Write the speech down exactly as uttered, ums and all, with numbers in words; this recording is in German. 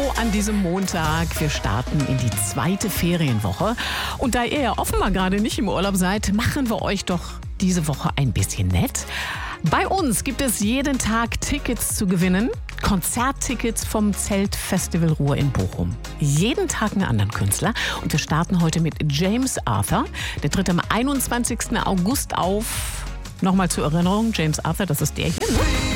Hallo an diesem Montag. Wir starten in die zweite Ferienwoche. Und da ihr ja offenbar gerade nicht im Urlaub seid, machen wir euch doch diese Woche ein bisschen nett. Bei uns gibt es jeden Tag Tickets zu gewinnen. Konzerttickets vom Zeltfestival Ruhr in Bochum. Jeden Tag einen anderen Künstler. Und wir starten heute mit James Arthur. Der tritt am einundzwanzigsten August auf. Nochmal zur Erinnerung, James Arthur, das ist der hier, ne?